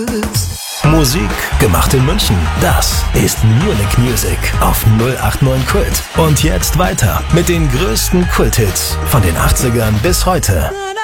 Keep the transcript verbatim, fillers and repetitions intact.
Musik gemacht in München. Das ist Munich Music auf null acht neun Kult. Und jetzt weiter mit den größten Kulthits von den achtzigern bis heute.